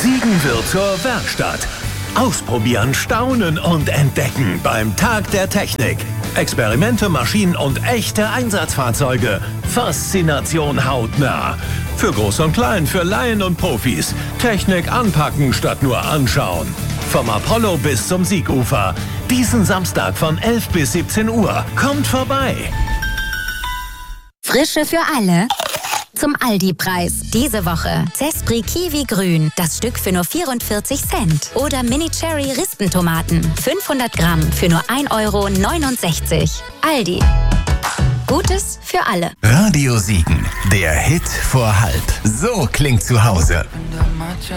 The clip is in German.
Siegen wird zur Werkstatt. Ausprobieren, staunen und entdecken beim Tag der Technik. Experimente, Maschinen und echte Einsatzfahrzeuge. Faszination hautnah. Für Groß und Klein, für Laien und Profis. Technik anpacken statt nur anschauen. Vom Apollo bis zum Siegufer. Diesen Samstag von 11 bis 17 Uhr. Kommt vorbei. Frische für alle. Zum Aldi-Preis. Diese Woche Zespri Kiwi Grün. Das Stück für nur 44 Cent. Oder Mini Cherry Rispentomaten. 500 Gramm für nur 1,69 €. Aldi. Gutes für alle. Radio Siegen. Der Hit vor Halt. So klingt zu Hause.